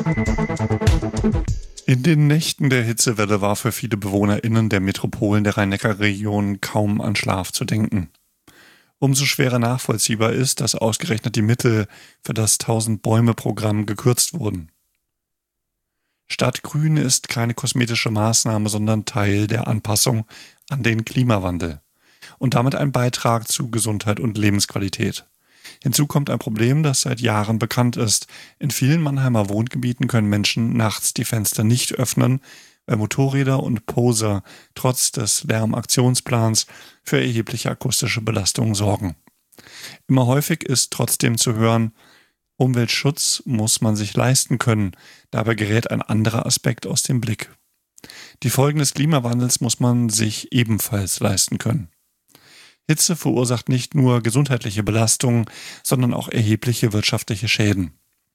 In den Nächten der Hitzewelle war für viele BewohnerInnen der Metropolen der Rhein-Neckar-Region kaum an Schlaf zu denken. Umso schwerer nachvollziehbar ist, dass ausgerechnet die Mittel für das 1000-Bäume-Programm gekürzt wurden. Stadtgrün ist keine kosmetische Maßnahme, sondern Teil der Anpassung an den Klimawandel und damit ein Beitrag zu Gesundheit und Lebensqualität. Hinzu kommt ein Problem, das seit Jahren bekannt ist. In vielen Mannheimer Wohngebieten können Menschen nachts die Fenster nicht öffnen, weil Motorräder und Poser trotz des Lärmaktionsplans für erhebliche akustische Belastungen sorgen. Immer häufig ist trotzdem zu hören, Umweltschutz muss man sich leisten können. Dabei gerät ein anderer Aspekt aus dem Blick. Die Folgen des Klimawandels muss man sich ebenfalls leisten können. Hitze verursacht nicht nur gesundheitliche Belastungen, sondern auch erhebliche wirtschaftliche Schäden.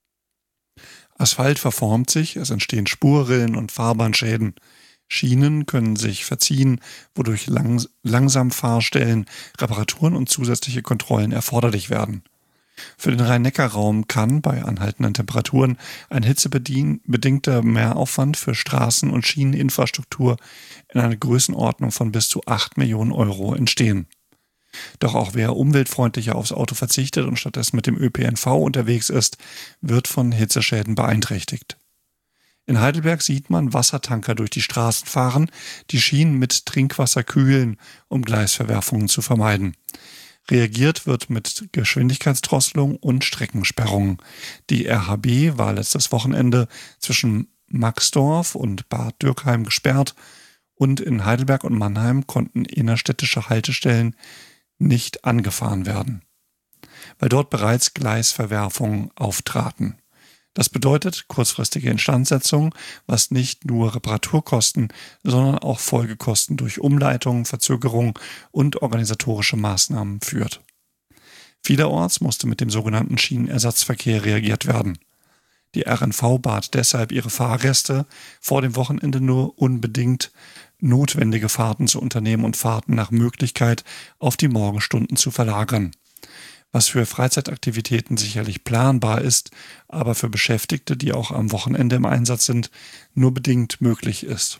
Asphalt verformt sich, es entstehen Spurrillen und Fahrbahnschäden. Schienen können sich verziehen, wodurch Langsamfahrstellen, Reparaturen und zusätzliche Kontrollen erforderlich werden. Für den Rhein-Neckar-Raum kann bei anhaltenden Temperaturen ein hitzebedingter Mehraufwand für Straßen- und Schieneninfrastruktur in einer Größenordnung von bis zu 8 Millionen Euro entstehen. Doch auch wer umweltfreundlicher aufs Auto verzichtet und stattdessen mit dem ÖPNV unterwegs ist, wird von Hitzeschäden beeinträchtigt. In Heidelberg sieht man Wassertanker durch die Straßen fahren, die Schienen mit Trinkwasser kühlen, um Gleisverwerfungen zu vermeiden. Reagiert wird mit Geschwindigkeitsdrosselung und Streckensperrungen. Die RHB war letztes Wochenende zwischen Maxdorf und Bad Dürkheim gesperrt und in Heidelberg und Mannheim konnten innerstädtische Haltestellen nicht angefahren werden, weil dort bereits Gleisverwerfungen auftraten. Das bedeutet kurzfristige Instandsetzung, was nicht nur Reparaturkosten, sondern auch Folgekosten durch Umleitungen, Verzögerungen und organisatorische Maßnahmen führt. Vielerorts musste mit dem sogenannten Schienenersatzverkehr reagiert werden. Die RNV bat deshalb ihre Fahrgäste, vor dem Wochenende nur unbedingt notwendige Fahrten zu unternehmen und Fahrten nach Möglichkeit auf die Morgenstunden zu verlagern. Was für Freizeitaktivitäten sicherlich planbar ist, aber für Beschäftigte, die auch am Wochenende im Einsatz sind, nur bedingt möglich ist.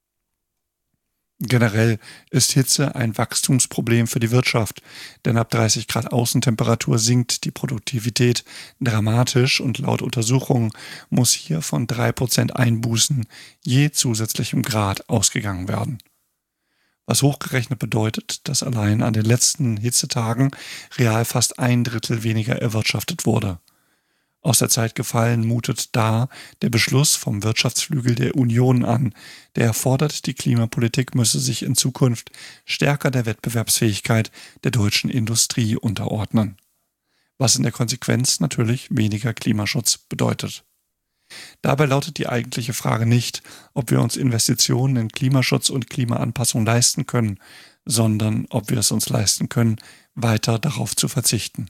Generell ist Hitze ein Wachstumsproblem für die Wirtschaft, denn ab 30 Grad Außentemperatur sinkt die Produktivität dramatisch und laut Untersuchungen muss hier von 3% Einbußen je zusätzlichem Grad ausgegangen werden. Was hochgerechnet bedeutet, dass allein an den letzten Hitzetagen real fast 1/3 weniger erwirtschaftet wurde. Aus der Zeit gefallen mutet da der Beschluss vom Wirtschaftsflügel der Union an, der fordert, die Klimapolitik müsse sich in Zukunft stärker der Wettbewerbsfähigkeit der deutschen Industrie unterordnen. Was in der Konsequenz natürlich weniger Klimaschutz bedeutet. Dabei lautet die eigentliche Frage nicht, ob wir uns Investitionen in Klimaschutz und Klimaanpassung leisten können, sondern ob wir es uns leisten können, weiter darauf zu verzichten.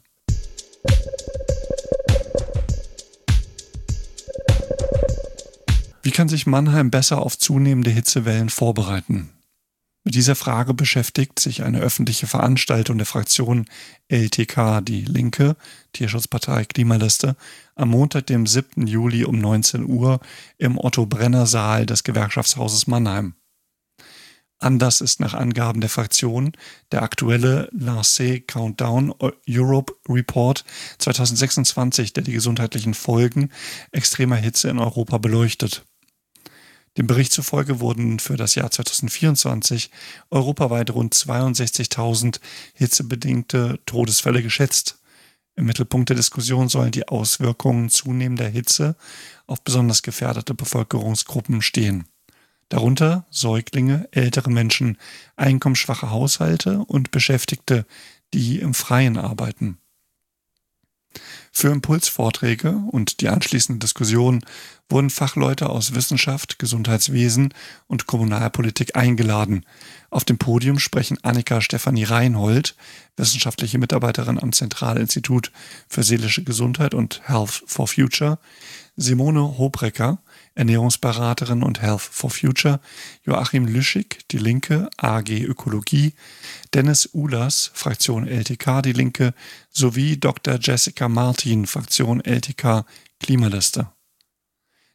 Wie kann sich Mannheim besser auf zunehmende Hitzewellen vorbereiten? Mit dieser Frage beschäftigt sich eine öffentliche Veranstaltung der Fraktion LTK, die Linke, Tierschutzpartei Klimaliste, am Montag, dem 7. Juli um 19 Uhr im Otto-Brenner-Saal des Gewerkschaftshauses Mannheim. Anlass ist nach Angaben der Fraktion der aktuelle Lancet Countdown Europe Report 2026, der die gesundheitlichen Folgen extremer Hitze in Europa beleuchtet. Dem Bericht zufolge wurden für das Jahr 2024 europaweit rund 62.000 hitzebedingte Todesfälle geschätzt. Im Mittelpunkt der Diskussion sollen die Auswirkungen zunehmender Hitze auf besonders gefährdete Bevölkerungsgruppen stehen. Darunter Säuglinge, ältere Menschen, einkommensschwache Haushalte und Beschäftigte, die im Freien arbeiten. Für Impulsvorträge und die anschließende Diskussion wurden Fachleute aus Wissenschaft, Gesundheitswesen und Kommunalpolitik eingeladen. Auf dem Podium sprechen Annika Stefanie Reinhold, wissenschaftliche Mitarbeiterin am Zentralinstitut für seelische Gesundheit und Health for Future, Simone Hobrecker, Ernährungsberaterin und Health for Future, Joachim Lüschig, Die Linke, AG Ökologie, Dennis Uhlers, Fraktion LTK, Die Linke, sowie Dr. Jessica Martin, Fraktion LTK, Klimaliste.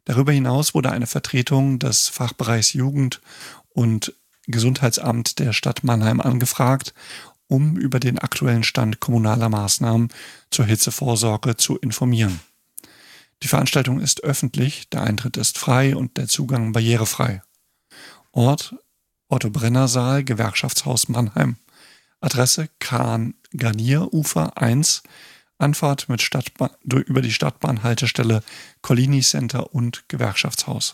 Darüber hinaus wurde eine Vertretung des Fachbereichs Jugend und Gesundheitsamt der Stadt Mannheim angefragt, um über den aktuellen Stand kommunaler Maßnahmen zur Hitzevorsorge zu informieren. Die Veranstaltung ist öffentlich, der Eintritt ist frei und der Zugang barrierefrei. Ort: Otto-Brenner-Saal, Gewerkschaftshaus Mannheim. Adresse: Kahn-Garnier-Ufer 1. Anfahrt mit über die Stadtbahn-Haltestelle Collini Center und Gewerkschaftshaus.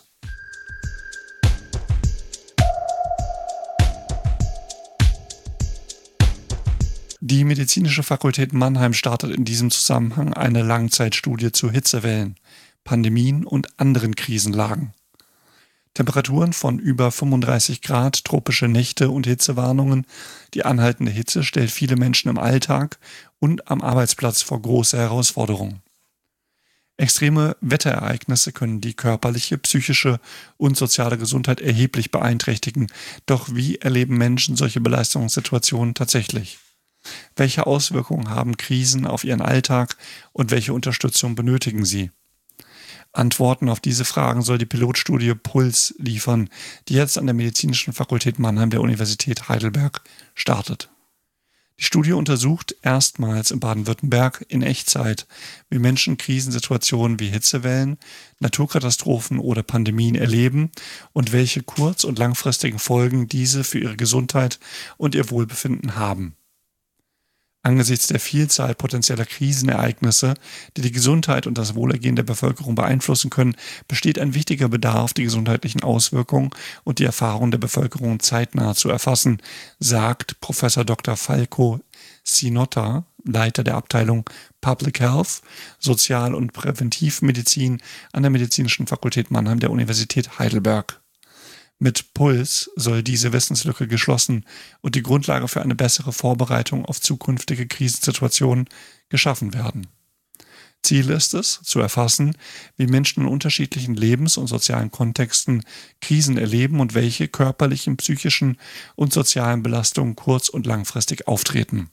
Die Medizinische Fakultät Mannheim startet in diesem Zusammenhang eine Langzeitstudie zu Hitzewellen, Pandemien und anderen Krisenlagen. Temperaturen von über 35 Grad, tropische Nächte und Hitzewarnungen. Die anhaltende Hitze stellt viele Menschen im Alltag und am Arbeitsplatz vor große Herausforderungen. Extreme Wetterereignisse können die körperliche, psychische und soziale Gesundheit erheblich beeinträchtigen. Doch wie erleben Menschen solche Belastungssituationen tatsächlich? Welche Auswirkungen haben Krisen auf ihren Alltag und welche Unterstützung benötigen sie? Antworten auf diese Fragen soll die Pilotstudie PULS liefern, die jetzt an der Medizinischen Fakultät Mannheim der Universität Heidelberg startet. Die Studie untersucht erstmals in Baden-Württemberg in Echtzeit, wie Menschen Krisensituationen wie Hitzewellen, Naturkatastrophen oder Pandemien erleben und welche kurz- und langfristigen Folgen diese für ihre Gesundheit und ihr Wohlbefinden haben. Angesichts der Vielzahl potenzieller Krisenereignisse, die die Gesundheit und das Wohlergehen der Bevölkerung beeinflussen können, besteht ein wichtiger Bedarf, die gesundheitlichen Auswirkungen und die Erfahrungen der Bevölkerung zeitnah zu erfassen, sagt Prof. Dr. Falco Sinotta, Leiter der Abteilung Public Health, Sozial- und Präventivmedizin an der Medizinischen Fakultät Mannheim der Universität Heidelberg. Mit PULS soll diese Wissenslücke geschlossen und die Grundlage für eine bessere Vorbereitung auf zukünftige Krisensituationen geschaffen werden. Ziel ist es, zu erfassen, wie Menschen in unterschiedlichen Lebens- und sozialen Kontexten Krisen erleben und welche körperlichen, psychischen und sozialen Belastungen kurz- und langfristig auftreten.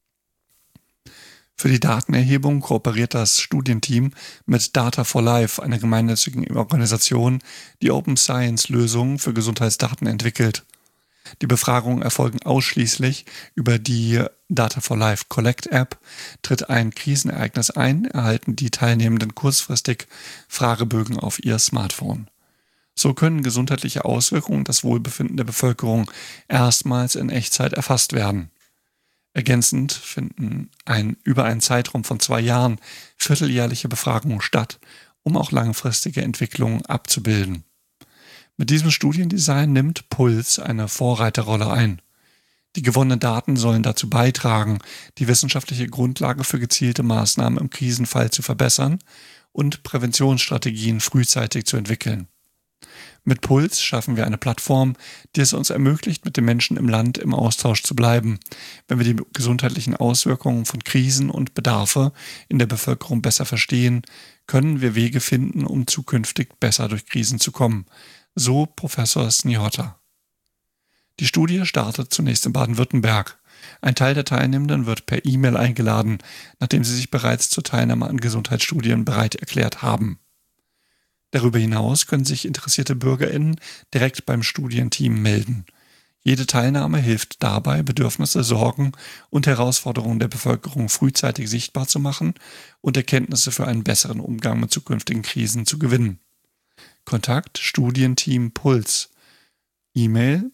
Für die Datenerhebung kooperiert das Studienteam mit Data for Life, einer gemeinnützigen Organisation, die Open Science-Lösungen für Gesundheitsdaten entwickelt. Die Befragungen erfolgen ausschließlich über die Data for Life Collect App. Tritt ein Krisenereignis ein, erhalten die Teilnehmenden kurzfristig Fragebögen auf ihr Smartphone. So können gesundheitliche Auswirkungen und das Wohlbefinden der Bevölkerung erstmals in Echtzeit erfasst werden. Ergänzend finden über einen Zeitraum von 2 Jahren vierteljährliche Befragungen statt, um auch langfristige Entwicklungen abzubilden. Mit diesem Studiendesign nimmt PULS eine Vorreiterrolle ein. Die gewonnenen Daten sollen dazu beitragen, die wissenschaftliche Grundlage für gezielte Maßnahmen im Krisenfall zu verbessern und Präventionsstrategien frühzeitig zu entwickeln. Mit PULS schaffen wir eine Plattform, die es uns ermöglicht, mit den Menschen im Land im Austausch zu bleiben. Wenn wir die gesundheitlichen Auswirkungen von Krisen und Bedarfe in der Bevölkerung besser verstehen, können wir Wege finden, um zukünftig besser durch Krisen zu kommen. So Professor Snihotta. Die Studie startet zunächst in Baden-Württemberg. Ein Teil der Teilnehmenden wird per E-Mail eingeladen, nachdem sie sich bereits zur Teilnahme an Gesundheitsstudien bereit erklärt haben. Darüber hinaus können sich interessierte BürgerInnen direkt beim Studienteam melden. Jede Teilnahme hilft dabei, Bedürfnisse, Sorgen und Herausforderungen der Bevölkerung frühzeitig sichtbar zu machen und Erkenntnisse für einen besseren Umgang mit zukünftigen Krisen zu gewinnen. Kontakt: Studienteam PULS. E-Mail: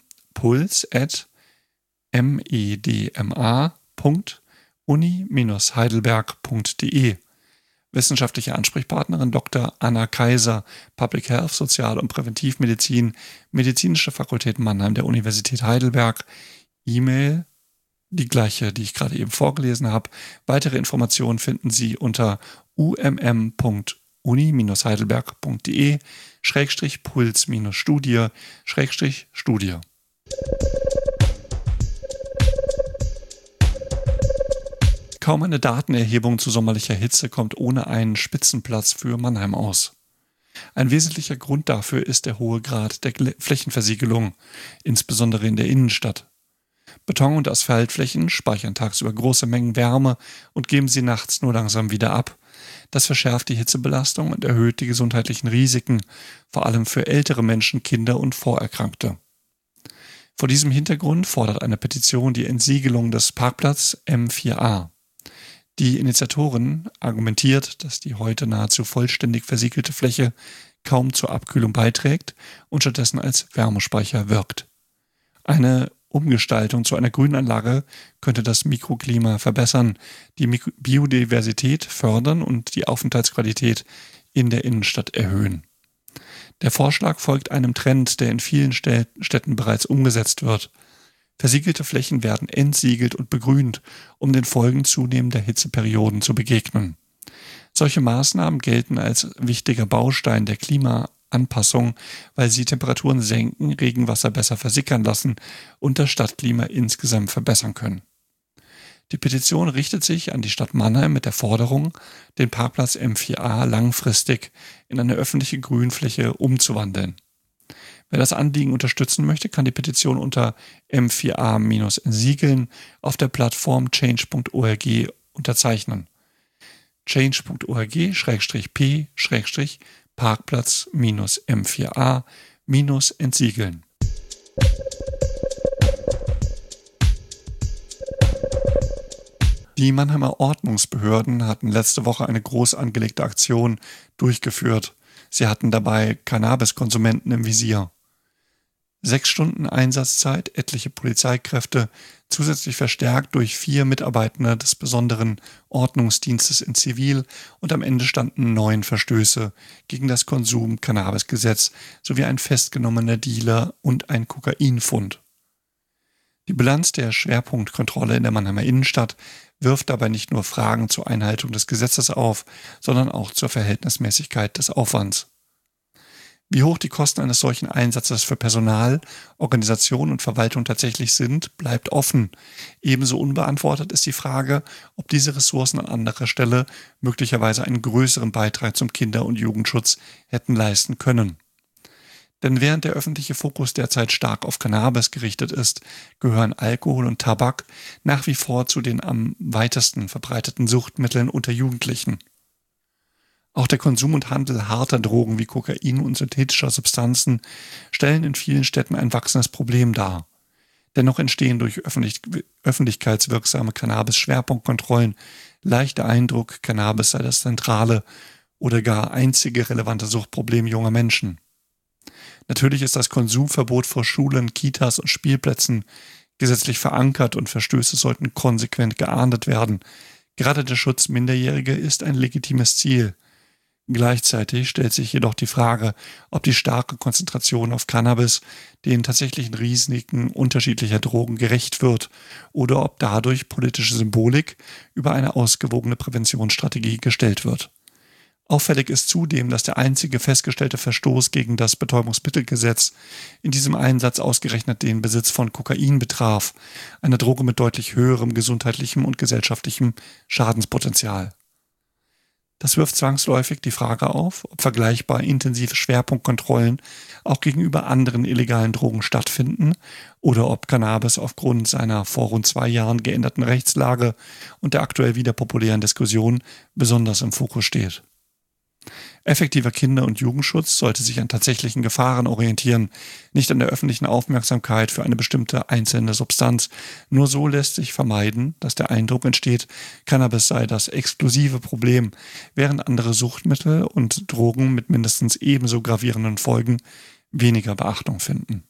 puls@medma.uni-heidelberg.de. Wissenschaftliche Ansprechpartnerin Dr. Anna Kaiser, Public Health, Sozial- und Präventivmedizin, Medizinische Fakultät Mannheim der Universität Heidelberg. E-Mail: die gleiche, die ich gerade eben vorgelesen habe. Weitere Informationen finden Sie unter umm.uni-heidelberg.de/puls-studie/studie. Kaum eine Datenerhebung zu sommerlicher Hitze kommt ohne einen Spitzenplatz für Mannheim aus. Ein wesentlicher Grund dafür ist der hohe Grad der Flächenversiegelung, insbesondere in der Innenstadt. Beton- und Asphaltflächen speichern tagsüber große Mengen Wärme und geben sie nachts nur langsam wieder ab. Das verschärft die Hitzebelastung und erhöht die gesundheitlichen Risiken, vor allem für ältere Menschen, Kinder und Vorerkrankte. Vor diesem Hintergrund fordert eine Petition die Entsiegelung des Parkplatz M4a. Die Initiatorin argumentiert, dass die heute nahezu vollständig versiegelte Fläche kaum zur Abkühlung beiträgt und stattdessen als Wärmespeicher wirkt. Eine Umgestaltung zu einer Grünanlage könnte das Mikroklima verbessern, die Biodiversität fördern und die Aufenthaltsqualität in der Innenstadt erhöhen. Der Vorschlag folgt einem Trend, der in vielen Städten bereits umgesetzt wird. Versiegelte Flächen werden entsiegelt und begrünt, um den Folgen zunehmender Hitzeperioden zu begegnen. Solche Maßnahmen gelten als wichtiger Baustein der Klimaanpassung, weil sie Temperaturen senken, Regenwasser besser versickern lassen und das Stadtklima insgesamt verbessern können. Die Petition richtet sich an die Stadt Mannheim mit der Forderung, den Parkplatz M4a langfristig in eine öffentliche Grünfläche umzuwandeln. Wer das Anliegen unterstützen möchte, kann die Petition unter M4a-Siegeln auf der Plattform change.org unterzeichnen. change.org/p-parkplatz-M4a-entsiegeln. Die Mannheimer Ordnungsbehörden hatten letzte Woche eine groß angelegte Aktion durchgeführt. Sie hatten dabei Cannabiskonsumenten im Visier. 6 Stunden Einsatzzeit, etliche Polizeikräfte, zusätzlich verstärkt durch 4 Mitarbeitende des besonderen Ordnungsdienstes in Zivil und am Ende standen 9 Verstöße gegen das Konsum-Cannabis-Gesetz sowie ein festgenommener Dealer und ein Kokainfund. Die Bilanz der Schwerpunktkontrolle in der Mannheimer Innenstadt wirft dabei nicht nur Fragen zur Einhaltung des Gesetzes auf, sondern auch zur Verhältnismäßigkeit des Aufwands. Wie hoch die Kosten eines solchen Einsatzes für Personal, Organisation und Verwaltung tatsächlich sind, bleibt offen. Ebenso unbeantwortet ist die Frage, ob diese Ressourcen an anderer Stelle möglicherweise einen größeren Beitrag zum Kinder- und Jugendschutz hätten leisten können. Denn während der öffentliche Fokus derzeit stark auf Cannabis gerichtet ist, gehören Alkohol und Tabak nach wie vor zu den am weitesten verbreiteten Suchtmitteln unter Jugendlichen. Auch der Konsum und Handel harter Drogen wie Kokain und synthetischer Substanzen stellen in vielen Städten ein wachsendes Problem dar. Dennoch entstehen durch öffentlichkeitswirksame Cannabis-Schwerpunktkontrollen leicht der Eindruck, Cannabis sei das zentrale oder gar einzige relevante Suchtproblem junger Menschen. Natürlich ist das Konsumverbot vor Schulen, Kitas und Spielplätzen gesetzlich verankert und Verstöße sollten konsequent geahndet werden. Gerade der Schutz Minderjähriger ist ein legitimes Ziel. Gleichzeitig stellt sich jedoch die Frage, ob die starke Konzentration auf Cannabis den tatsächlichen Risiken unterschiedlicher Drogen gerecht wird oder ob dadurch politische Symbolik über eine ausgewogene Präventionsstrategie gestellt wird. Auffällig ist zudem, dass der einzige festgestellte Verstoß gegen das Betäubungsmittelgesetz in diesem Einsatz ausgerechnet den Besitz von Kokain betraf, einer Droge mit deutlich höherem gesundheitlichem und gesellschaftlichem Schadenspotenzial. Das wirft zwangsläufig die Frage auf, ob vergleichbar intensive Schwerpunktkontrollen auch gegenüber anderen illegalen Drogen stattfinden oder ob Cannabis aufgrund seiner vor rund 2 Jahren geänderten Rechtslage und der aktuell wieder populären Diskussion besonders im Fokus steht. Effektiver Kinder- und Jugendschutz sollte sich an tatsächlichen Gefahren orientieren, nicht an der öffentlichen Aufmerksamkeit für eine bestimmte einzelne Substanz. Nur so lässt sich vermeiden, dass der Eindruck entsteht, Cannabis sei das exklusive Problem, während andere Suchtmittel und Drogen mit mindestens ebenso gravierenden Folgen weniger Beachtung finden.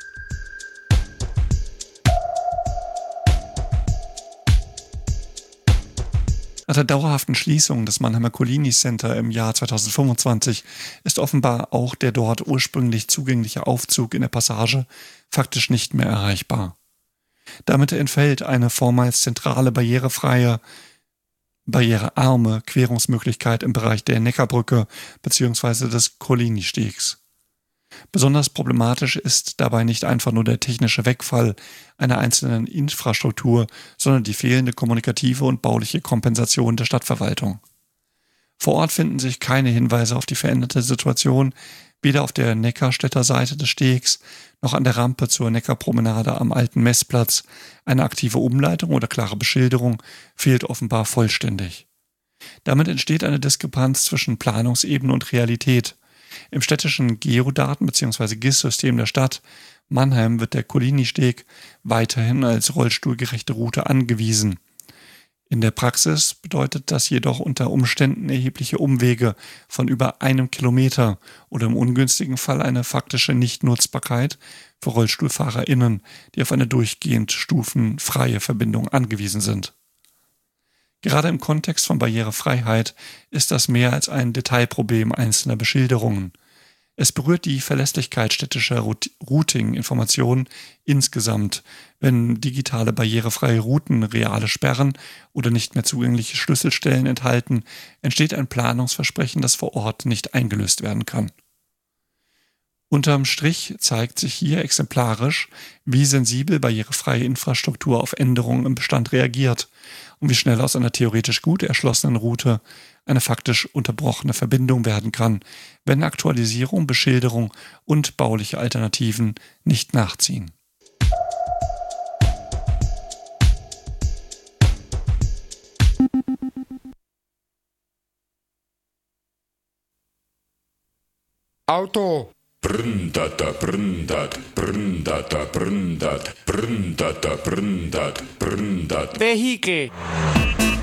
Nach der dauerhaften Schließung des Mannheimer Collini Center im Jahr 2025 ist offenbar auch der dort ursprünglich zugängliche Aufzug in der Passage faktisch nicht mehr erreichbar. Damit entfällt eine vormals zentrale barrierefreie, barrierearme Querungsmöglichkeit im Bereich der Neckarbrücke bzw. des Collini-Stegs. Besonders problematisch ist dabei nicht einfach nur der technische Wegfall einer einzelnen Infrastruktur, sondern die fehlende kommunikative und bauliche Kompensation der Stadtverwaltung. Vor Ort finden sich keine Hinweise auf die veränderte Situation, weder auf der Neckarstädter Seite des Stegs noch an der Rampe zur Neckarpromenade am alten Messplatz. Eine aktive Umleitung oder klare Beschilderung fehlt offenbar vollständig. Damit entsteht eine Diskrepanz zwischen Planungsebene und Realität. Im städtischen Geodaten- bzw. GIS-System der Stadt Mannheim wird der Coligny-Steg weiterhin als rollstuhlgerechte Route angewiesen. In der Praxis bedeutet das jedoch unter Umständen erhebliche Umwege von über 1 Kilometer oder im ungünstigen Fall eine faktische Nichtnutzbarkeit für RollstuhlfahrerInnen, die auf eine durchgehend stufenfreie Verbindung angewiesen sind. Gerade im Kontext von Barrierefreiheit ist das mehr als ein Detailproblem einzelner Beschilderungen. Es berührt die Verlässlichkeit städtischer Routing-Informationen insgesamt, wenn digitale barrierefreie Routen reale Sperren oder nicht mehr zugängliche Schlüsselstellen enthalten, entsteht ein Planungsversprechen, das vor Ort nicht eingelöst werden kann. Unterm Strich zeigt sich hier exemplarisch, wie sensibel barrierefreie Infrastruktur auf Änderungen im Bestand reagiert und wie schnell aus einer theoretisch gut erschlossenen Route eine faktisch unterbrochene Verbindung werden kann, wenn Aktualisierung, Beschilderung und bauliche Alternativen nicht nachziehen. Auto. Brndata brndat, brndata brndat, brndata brndat, brndat. Vehikel.